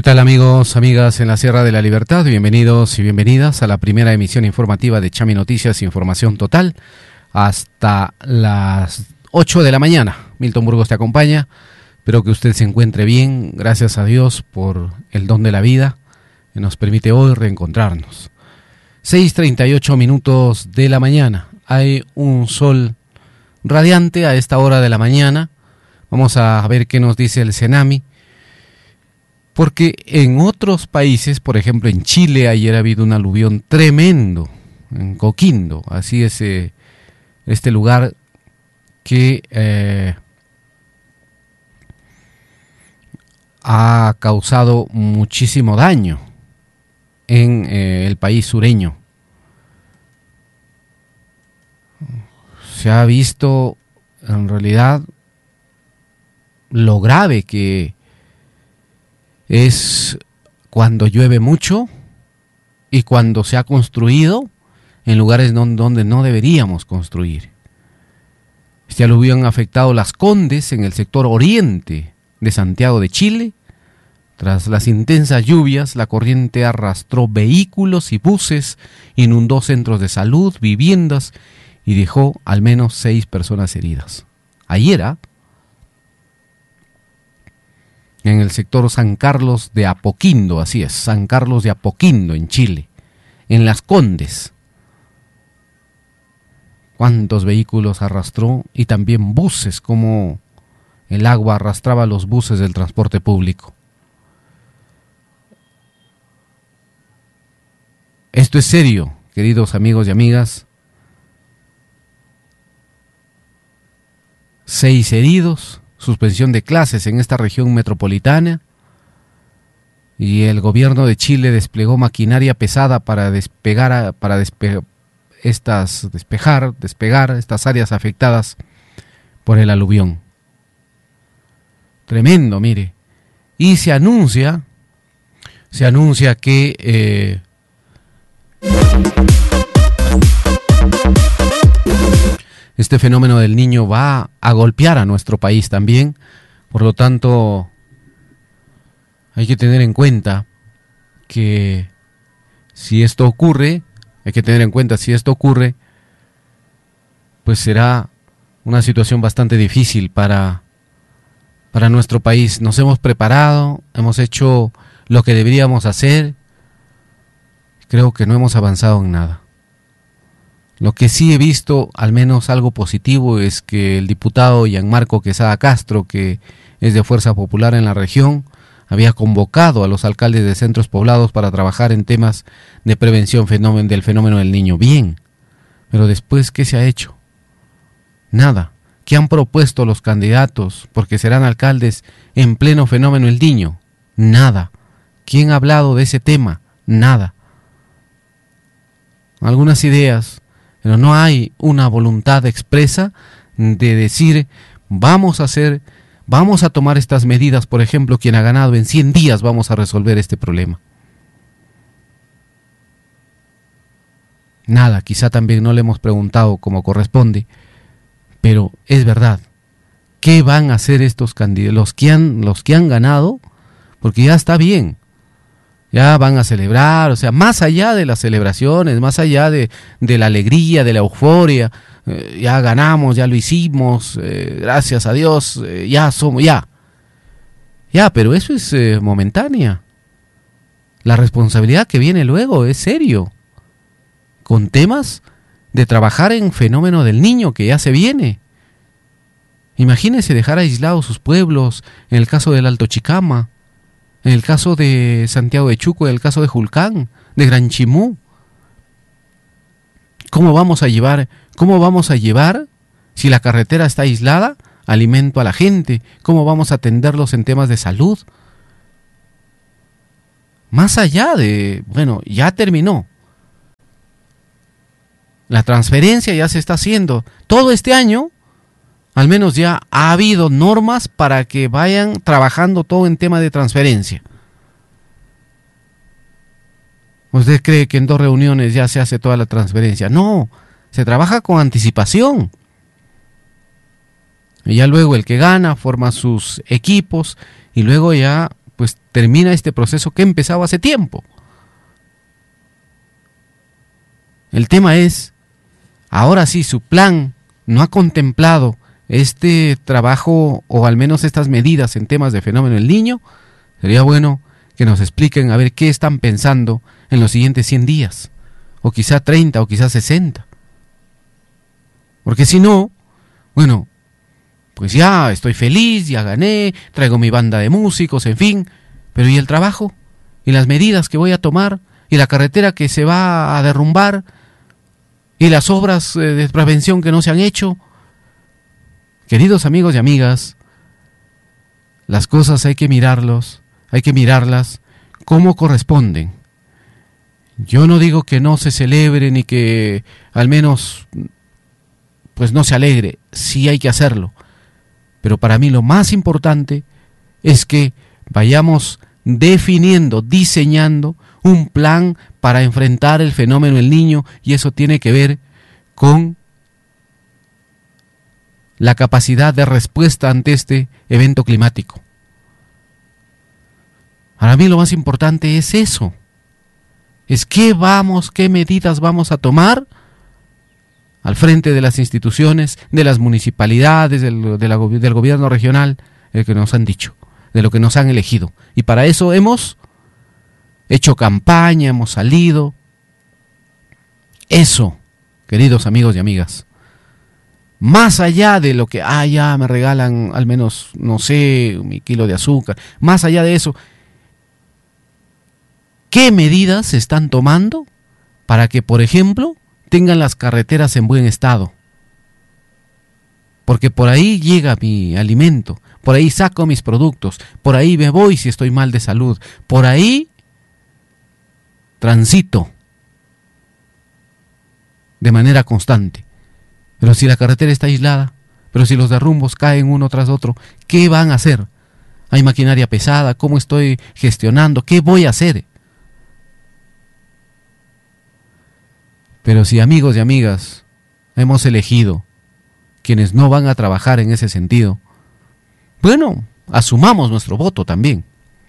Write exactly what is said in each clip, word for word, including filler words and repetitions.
¿Qué tal, amigos, amigas en la Sierra de la Libertad? Bienvenidos y bienvenidas a la primera emisión informativa de Chami Noticias, información total, hasta las ocho de la mañana. Milton Burgos te acompaña. Espero que usted se encuentre bien. Gracias a Dios por el don de la vida que nos permite hoy reencontrarnos. seis treinta y ocho minutos de la mañana. Hay un sol radiante a esta hora de la mañana. Vamos a ver qué nos dice el Cenami. Porque en otros países, por ejemplo en Chile, ayer ha habido un aluvión tremendo, en Coquimbo, así es eh, este lugar que eh, ha causado muchísimo daño en eh, el país sureño. Se ha visto en realidad lo grave que es cuando llueve mucho y cuando se ha construido en lugares donde no deberíamos construir. Este aluvión ha afectado Las Condes en el sector oriente de Santiago de Chile. Tras las intensas lluvias, la corriente arrastró vehículos y buses, inundó centros de salud, viviendas y dejó al menos seis personas heridas. Ayer, ¿ah? en el sector San Carlos de Apoquindo, así es, San Carlos de Apoquindo, en Chile, en Las Condes. ¿Cuántos vehículos arrastró? Y también buses, como el agua arrastraba los buses del transporte público. Esto es serio, queridos amigos y amigas. Seis heridos. Suspensión de clases en esta región metropolitana, y el gobierno de Chile desplegó maquinaria pesada para despegar para despe, estas despejar despegar estas áreas afectadas por el aluvión. Tremendo, mire. Y se anuncia se anuncia que eh, este fenómeno del Niño va a golpear a nuestro país también. Por lo tanto, hay que tener en cuenta que si esto ocurre, hay que tener en cuenta si esto ocurre, pues será una situación bastante difícil para, para nuestro país. Nos hemos preparado, hemos hecho lo que deberíamos hacer. Creo que no hemos avanzado en nada. Lo que sí he visto, al menos algo positivo, es que el diputado Gianmarco Quesada Castro, que es de Fuerza Popular en la región, había convocado a los alcaldes de centros poblados para trabajar en temas de prevención fenómeno, del fenómeno del Niño. Bien, pero después, ¿qué se ha hecho? Nada. ¿Qué han propuesto los candidatos? Porque serán alcaldes en pleno fenómeno del Niño. Nada. ¿Quién ha hablado de ese tema? Nada. Algunas ideas, pero no hay una voluntad expresa de decir, vamos a hacer, vamos a tomar estas medidas. Por ejemplo, quien ha ganado en cien días, vamos a resolver este problema. Nada, quizá también no le hemos preguntado como corresponde, pero es verdad. ¿Qué van a hacer estos candidatos, los que han, los que han ganado? Porque ya está bien. Ya van a celebrar, o sea, más allá de las celebraciones, más allá de, de la alegría, de la euforia, eh, ya ganamos, ya lo hicimos, eh, gracias a Dios, eh, ya somos, ya. Ya, pero eso es eh, momentánea. La responsabilidad que viene luego es serio, con temas de trabajar en fenómeno del Niño que ya se viene. Imagínense dejar aislados sus pueblos, en el caso del Alto Chicama, en el caso de Santiago de Chuco, en el caso de Julcán, de Gran Chimú. ¿Cómo vamos a llevar, cómo vamos a llevar, si la carretera está aislada, alimento a la gente? ¿Cómo vamos a atenderlos en temas de salud? Más allá de, bueno, ya terminó. La transferencia ya se está haciendo. Todo este año, al menos ya ha habido normas para que vayan trabajando todo en tema de transferencia. ¿Usted cree que en dos reuniones ya se hace toda la transferencia? No, se trabaja con anticipación. Y ya luego el que gana forma sus equipos y luego ya pues termina este proceso que empezaba hace tiempo. El tema es, ahora sí, su plan no ha contemplado este trabajo o al menos estas medidas en temas de fenómeno del Niño. Sería bueno que nos expliquen a ver qué están pensando en los siguientes cien días, o quizá treinta, o quizá sesenta. Porque si no, bueno, pues ya estoy feliz, ya gané, traigo mi banda de músicos, en fin, pero ¿y el trabajo? ¿Y las medidas que voy a tomar? ¿Y la carretera que se va a derrumbar? ¿Y las obras de prevención que no se han hecho? Queridos amigos y amigas, las cosas hay que mirarlos, hay que mirarlas como corresponden. Yo no digo que no se celebre ni que al menos pues no se alegre, sí hay que hacerlo. Pero para mí lo más importante es que vayamos definiendo, diseñando un plan para enfrentar el fenómeno del Niño, y eso tiene que ver con la capacidad de respuesta ante este evento climático. Para mí lo más importante es eso, es qué vamos, qué medidas vamos a tomar al frente de las instituciones, de las municipalidades, del, de la, del gobierno regional, el que nos han dicho, de lo que nos han elegido. Y para eso hemos hecho campaña, hemos salido. Eso, queridos amigos y amigas, más allá de lo que, ah, ya me regalan al menos, no sé, mi kilo de azúcar, más allá de eso, ¿qué medidas se están tomando para que, por ejemplo, tengan las carreteras en buen estado? Porque por ahí llega mi alimento, por ahí saco mis productos, por ahí me voy si estoy mal de salud, por ahí transito de manera constante. Pero si la carretera está aislada, pero si los derrumbos caen uno tras otro, ¿qué van a hacer? ¿Hay maquinaria pesada? ¿Cómo estoy gestionando? ¿Qué voy a hacer? Pero si, amigos y amigas, hemos elegido quienes no van a trabajar en ese sentido, bueno, asumamos nuestro voto también.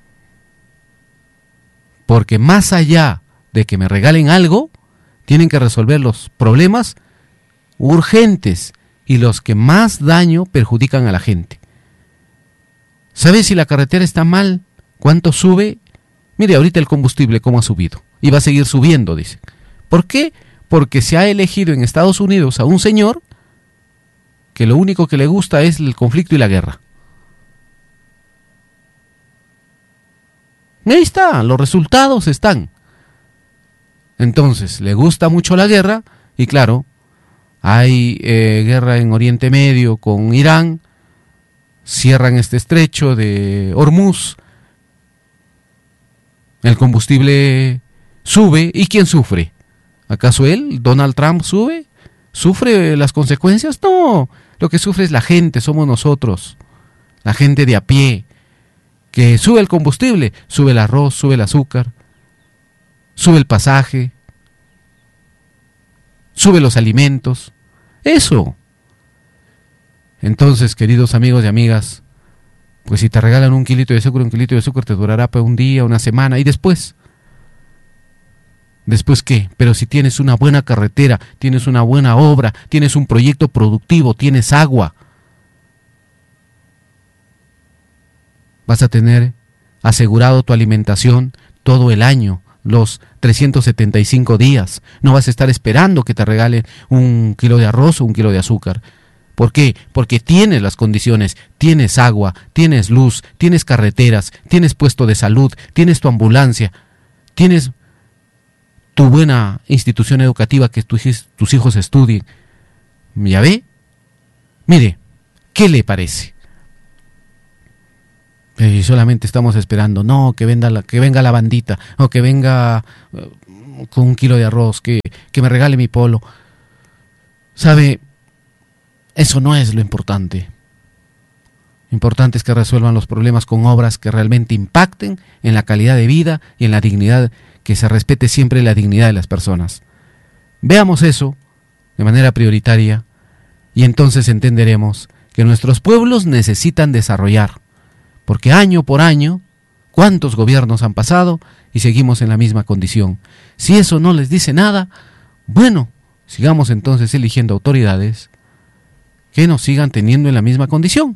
Porque más allá de que me regalen algo, tienen que resolver los problemas urgentes y los que más daño perjudican a la gente. ¿Sabe si la carretera está mal? ¿Cuánto sube? Mire, ahorita el combustible cómo ha subido. Y va a seguir subiendo, dice. ¿Por qué? Porque se ha elegido en Estados Unidos a un señor que lo único que le gusta es el conflicto y la guerra. Y ahí está, los resultados están. Entonces, le gusta mucho la guerra, y claro, hay eh, guerra en Oriente Medio con Irán, cierran este estrecho de Hormuz, el combustible sube, ¿y quién sufre? ¿Acaso él, Donald Trump, sube? ¿Sufre las consecuencias? No, lo que sufre es la gente, somos nosotros, la gente de a pie, que sube el combustible, sube el arroz, sube el azúcar, sube el pasaje, sube los alimentos, eso. Entonces, queridos amigos y amigas, pues si te regalan un kilito de azúcar, un kilito de azúcar te durará para un día, una semana, y después... ¿Después qué? Pero si tienes una buena carretera, tienes una buena obra, tienes un proyecto productivo, tienes agua, vas a tener asegurado tu alimentación todo el año, los trescientos setenta y cinco días. No vas a estar esperando que te regalen un kilo de arroz o un kilo de azúcar. ¿Por qué? Porque tienes las condiciones, tienes agua, tienes luz, tienes carreteras, tienes puesto de salud, tienes tu ambulancia, tienes tu buena institución educativa que tus, tus hijos estudien. ¿Ya ve? Mire, ¿qué le parece? Y solamente estamos esperando, no, que venga la, que venga la bandita, o que venga uh, con un kilo de arroz, que, que me regale mi polo. ¿Sabe? Eso no es lo importante. Lo importante es que resuelvan los problemas con obras que realmente impacten en la calidad de vida y en la dignidad, que se respete siempre la dignidad de las personas. Veamos eso de manera prioritaria y entonces entenderemos que nuestros pueblos necesitan desarrollar, porque año por año, ¿Cuántos gobiernos han pasado y seguimos en la misma condición? Si eso no les dice nada, bueno, sigamos entonces eligiendo autoridades que nos sigan teniendo en la misma condición.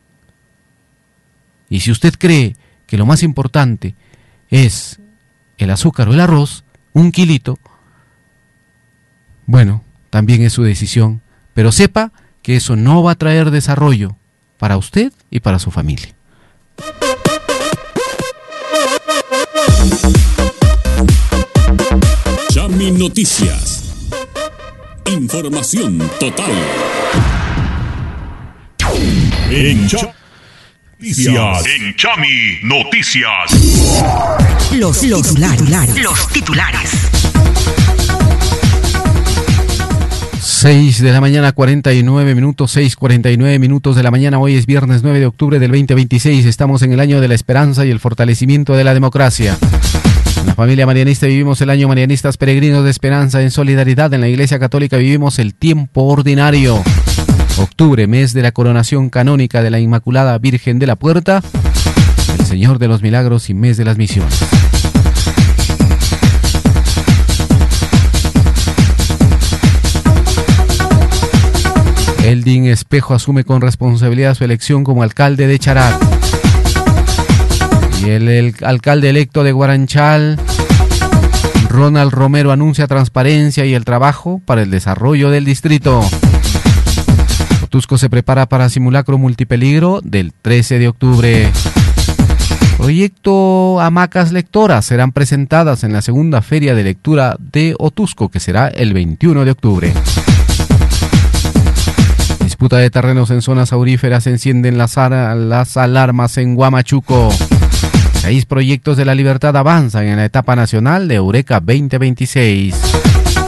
Y si usted cree que lo más importante es el azúcar o el arroz, un kilito, bueno, también es su decisión, pero sepa que eso no va a traer desarrollo para usted y para su familia. Chami Noticias. Información total. En Chami Noticias. En Chami Noticias. Los, los titulares. Los titulares. seis de la mañana, cuarenta y nueve minutos, seis cuarenta y nueve minutos de la mañana. Hoy es viernes nueve de octubre del veinte veintiséis. Estamos en el año de la esperanza y el fortalecimiento de la democracia. En la familia marianista vivimos el año Marianistas Peregrinos de Esperanza. En solidaridad en la Iglesia Católica vivimos el tiempo ordinario. Octubre, mes de la coronación canónica de la Inmaculada Virgen de la Puerta, el Señor de los Milagros y mes de las misiones. Eldin Espejo asume con responsabilidad su elección como alcalde de Charat. Y el, el alcalde electo de Guaranchal, Ronald Romero, anuncia transparencia y el trabajo para el desarrollo del distrito. Otusco se prepara para simulacro multipeligro del trece de octubre. Proyecto Hamacas Lectoras serán presentadas en la segunda feria de lectura de Otusco, que será el veintiuno de octubre. Disputa de terrenos en zonas auríferas, encienden las, las alarmas en Huamachuco. Seis proyectos de la libertad avanzan en la etapa nacional de Eureka veinte veintiséis.